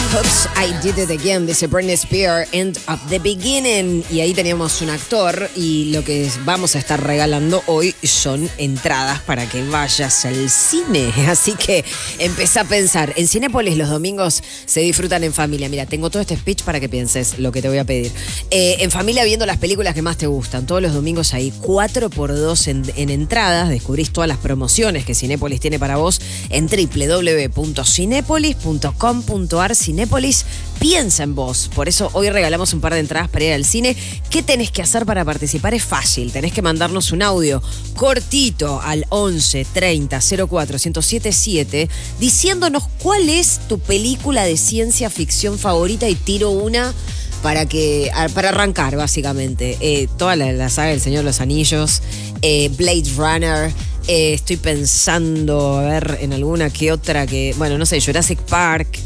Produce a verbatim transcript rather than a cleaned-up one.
Oops, I did it again, dice Britney Spears, End of the Beginning. Y ahí teníamos un actor y lo que vamos a estar regalando hoy son entradas para que vayas al cine. Así que empezá a pensar. En Cinépolis los domingos se disfrutan en familia. Mira, tengo todo este speech para que pienses lo que te voy a pedir. Eh, en familia viendo las películas que más te gustan. Todos los domingos hay cuatro por dos en, en entradas. Descubrís todas las promociones que Cinépolis tiene para vos en doble u doble u doble u punto cinépolis punto com punto ar. Cinépolis piensa en vos. Por eso hoy regalamos un par de entradas para ir al cine. ¿Qué tenés que hacer para participar? Es fácil. Tenés que mandarnos un audio cortito al once treinta cero cuatro uno cero siete siete diciéndonos cuál es tu película de ciencia ficción favorita y tiro una para que para arrancar, básicamente. Eh, toda la, la saga del Señor de los Anillos, eh, Blade Runner. Eh, estoy pensando a ver en alguna que otra que, bueno, no sé, Jurassic Park.